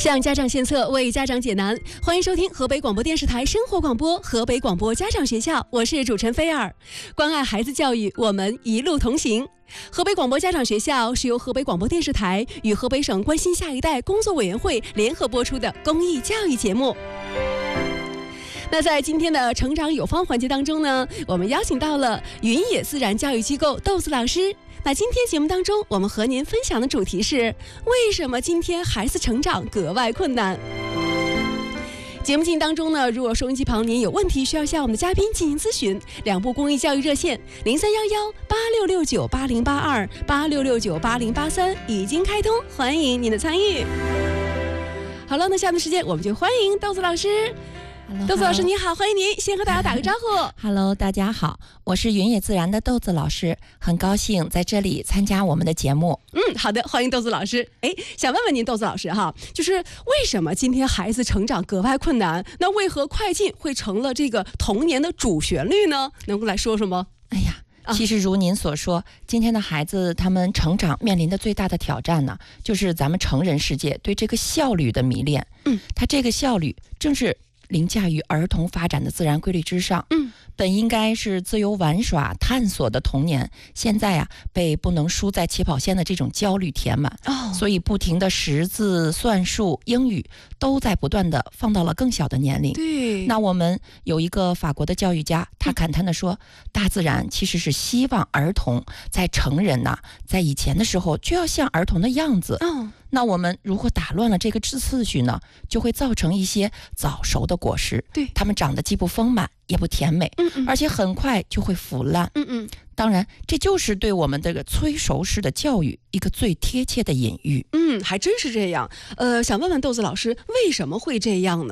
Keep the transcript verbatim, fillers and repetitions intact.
向家长献策，为家长解难。欢迎收听河北广播电视台生活广播河北广播家长学校，我是主持人菲尔。关爱孩子教育，我们一路同行。河北广播家长学校是由河北广播电视台与河北省关心下一代工作委员会联合播出的公益教育节目。那在今天的成长有方环节当中呢，我们邀请到了云野自然教育机构豆子老师。那今天节目当中，我们和您分享的主题是为什么今天孩子成长格外困难。节目进行当中呢，如果收音机旁您有问题需要向我们的嘉宾进行咨询，两部公益教育热线零三幺幺八六六九八零八二八六六九八零八三已经开通，欢迎您的参与。好了，那下面时间我们就欢迎豆子老师。 Hello, 豆子老师你好，欢迎您，先和大家打个招呼。 Hello， 大家好，我是云野自然的豆子老师，很高兴在这里参加我们的节目。 嗯，好的，欢迎豆子老师。哎，想问问您，豆子老师哈，就是为什么今天孩子成长格外困难？那为何快进会成了这个童年的主旋律呢？能够来说说吗？ 哎呀。其实如您所说，今天的孩子他们成长面临的最大的挑战呢，就是咱们成人世界对这个效率的迷恋。嗯，他这个效率正是凌驾于儿童发展的自然规律之上。嗯，本应该是自由玩耍探索的童年，现在啊被不能输在起跑线的这种焦虑填满。哦，所以不停的识字、算术、英语都在不断的放到了更小的年龄。 对， 那我们有一个法国的教育家，他感叹的说，大自然其实是希望儿童在成人呐、啊，在以前的时候就要像儿童的样子。嗯，那我们如果打乱了这个次序呢，就会造成一些早熟的果实。对，它们长得既不丰满也不甜美，嗯嗯，而且很快就会腐烂。嗯嗯，当然这就是对我们这个催熟式的教育一个最贴切的隐喻。 嗯，还真是这样。呃，想问问豆子老师，为什么会这样呢？